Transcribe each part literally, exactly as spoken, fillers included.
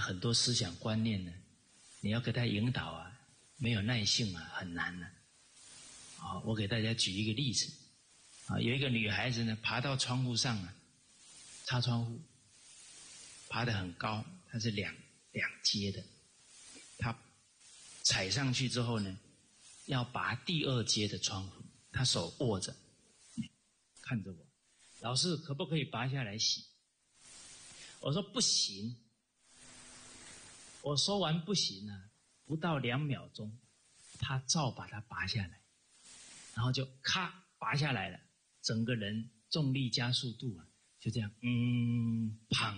很多思想观念呢，你要给他引导啊，没有耐性啊，很难呢、啊。啊，我给大家举一个例子啊，有一个女孩子呢，爬到窗户上啊，擦窗户，爬得很高，它是两两阶的，她踩上去之后呢，要拔第二阶的窗户，她手握着，看着我，老师可不可以拔下来洗？我说不行。我说完不行啊，不到两秒钟，他照把它拔下来，然后就咔拔下来了，整个人重力加速度啊，就这样，嗯，砰，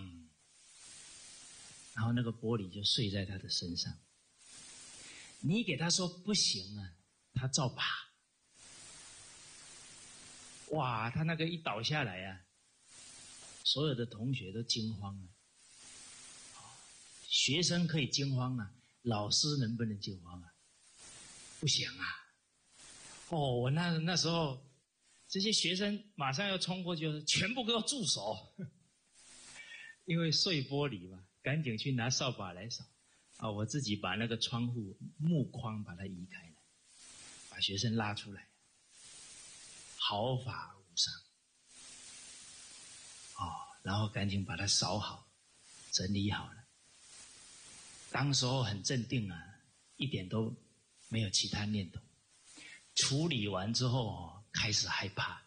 然后那个玻璃就碎在他的身上。你给他说不行啊，他照拔。哇，他那个一倒下来啊，所有的同学都惊慌了。学生可以惊慌啊，老师能不能惊慌啊？不行啊！哦，我那那时候，这些学生马上要冲过去，全部给我住手！因为碎玻璃嘛，赶紧去拿扫把来扫。啊，我自己把那个窗户木框把它移开了，把学生拉出来，毫发无伤。哦，然后赶紧把它扫好，整理好了。当时候很镇定啊，一点都没有其他念头。处理完之后哦，开始害怕，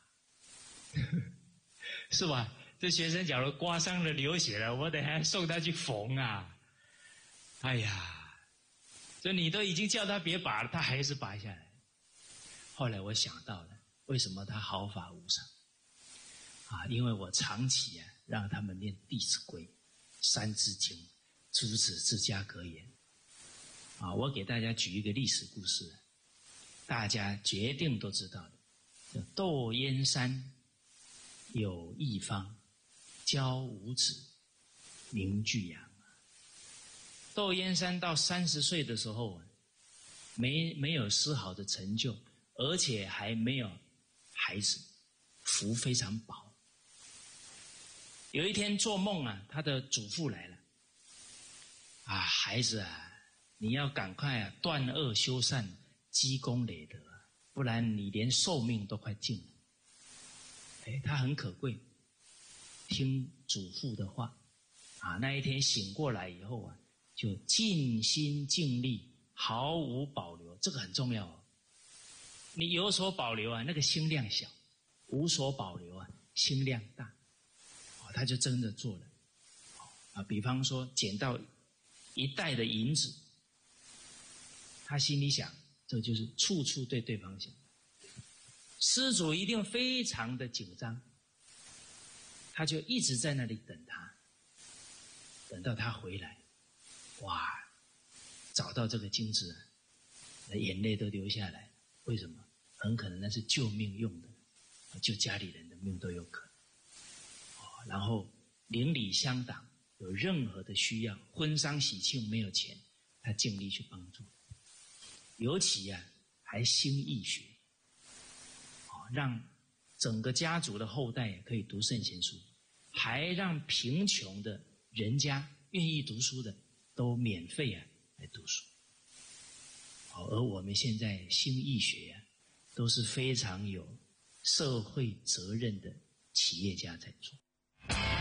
是吧？这学生假如刮伤了流血了，我得还送他去缝啊！哎呀，所以你都已经叫他别拔了，他还是拔下来。后来我想到了，为什么他毫发无伤啊？因为我长期啊让他们念《弟子规》《三字经》。诸子治家格言啊，我给大家举一个历史故事，大家决定都知道的，叫窦燕山有一方，教五子，名俱扬。窦燕山到三十岁的时候啊，没没有丝毫的成就，而且还没有孩子，福非常薄。有一天做梦啊，他的祖父来了。啊，孩子啊，你要赶快啊断恶修善，积功累德，不然你连寿命都快尽了。哎，他很可贵，听祖父的话啊。那一天醒过来以后啊，就尽心尽力，毫无保留，这个很重要哦。你有所保留啊，那个心量小；无所保留啊，心量大。哦，他就真的做了。啊，比方说捡到一袋的银子，他心里想，这就是处处对对方想。施主一定非常的紧张，他就一直在那里等他，等到他回来，哇，找到这个金子，眼泪都流下来了。为什么？很可能那是救命用的，救家里人的命都有可能。哦，然后邻里乡党有任何的需要，婚丧喜庆没有钱，他尽力去帮助。尤其啊，还兴义学，哦，让整个家族的后代可以读圣贤书，还让贫穷的人家愿意读书的都免费啊来读书。哦，而我们现在兴义学啊，都是非常有社会责任的企业家在做。